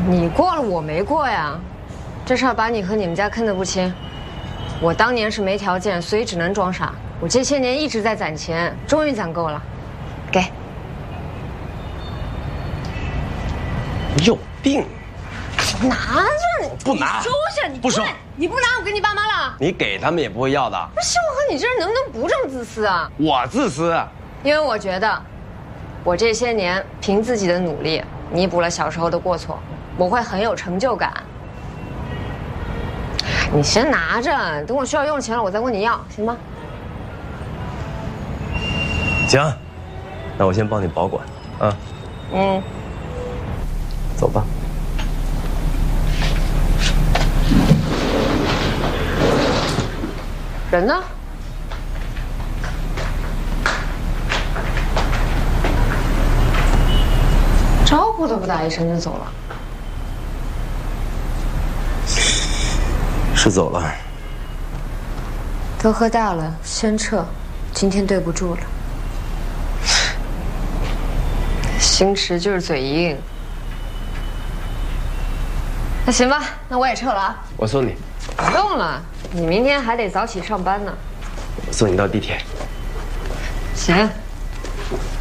你过了，我没过呀。这事儿把你和你们家坑得不轻。我当年是没条件，所以只能装傻。我这些年一直在攒钱，终于攒够了，给。 你有病！ 拿着你， 不拿， 收下你， 不收。 你不拿，我给你爸妈了。 你给他们也不会要的。 不是我和你这人能不能不这么自私啊？ 我自私， 因为我觉得，我这些年凭自己的努力弥补了小时候的过错，我会很有成就感。你先拿着，等我需要用钱了，我再问你要，行吗？ 行，那我先帮你保管，啊。 嗯。 走吧。 人呢？招呼都不打一声就走了。 是走了。 都喝大了，先撤。今天对不住了。星驰就是嘴硬。那行吧，那我也撤了啊。 我送你。 不用了，你明天还得早起上班呢。 我送你到地铁。 行。